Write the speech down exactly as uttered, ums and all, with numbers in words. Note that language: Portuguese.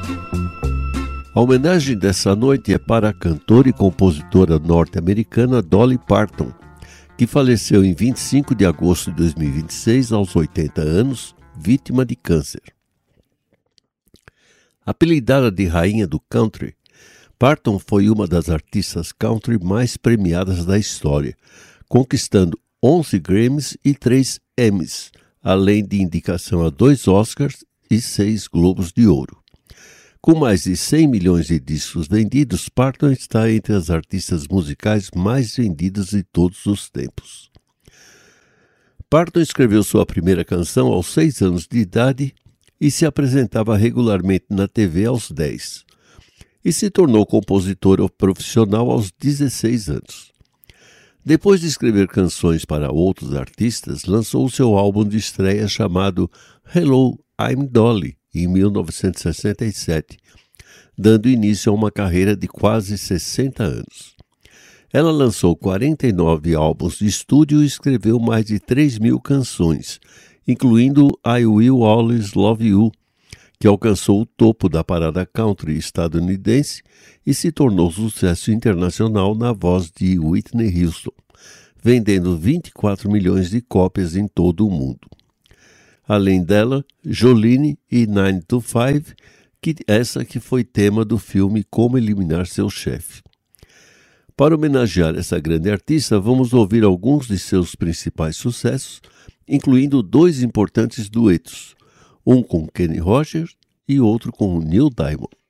A homenagem dessa noite é para a cantora e compositora norte-americana Dolly Parton, que faleceu em vinte e cinco de agosto de dois mil e vinte e seis, aos oitenta anos, vítima de câncer. Apelidada de Rainha do Country, Parton foi uma das artistas country mais premiadas da história, conquistando onze Grammys e três Emmys, além de indicação a dois Oscars e seis Globos de Ouro. Com mais de cem milhões de discos vendidos, Parton está entre as artistas musicais mais vendidas de todos os tempos. Parton escreveu sua primeira canção aos seis anos de idade e se apresentava regularmente na T V aos dez, e se tornou compositora profissional aos dezesseis anos. Depois de escrever canções para outros artistas, lançou seu álbum de estreia chamado Hello, I'm Dolly, em mil novecentos e sessenta e sete, dando início a uma carreira de quase sessenta anos. Ela lançou quarenta e nove álbuns de estúdio e escreveu mais de três mil canções, incluindo I Will Always Love You, que alcançou o topo da parada country estadunidense e se tornou sucesso internacional na voz de Whitney Houston, vendendo vinte e quatro milhões de cópias em todo o mundo. Além dela, Jolene e nine to five, que essa que foi tema do filme Como Eliminar Seu Chefe. Para homenagear essa grande artista, vamos ouvir alguns de seus principais sucessos, incluindo dois importantes duetos, um com Kenny Rogers e outro com Neil Diamond.